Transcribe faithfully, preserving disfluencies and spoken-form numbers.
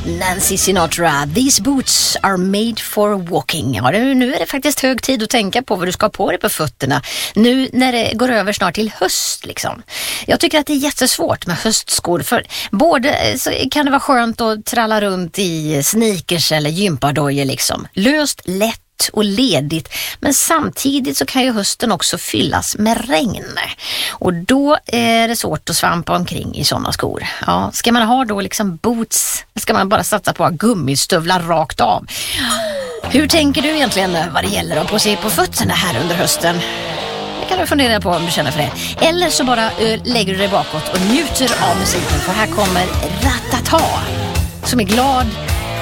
Nancy Sinatra, These boots are made for walking. Ja, nu är det faktiskt hög tid att tänka på vad du ska ha på dig på fötterna. Nu när det går över snart till höst liksom. Jag tycker att det är jättesvårt med höstskor. För både så kan det vara skönt att tralla runt i sneakers eller gympadojor liksom. Löst, lätt och ledigt, men samtidigt så kan ju hösten också fyllas med regn och då är det svårt att svampa omkring i sådana skor. Ja, ska man ha då liksom boots, ska man bara satsa på gummistövlar rakt av. Hur tänker du egentligen vad det gäller att på sig på fötterna här under hösten? Det kan du fundera på om du känner för det. Eller så bara uh, lägger du dig bakåt och njuter av musiken, för här kommer Ratata som är glad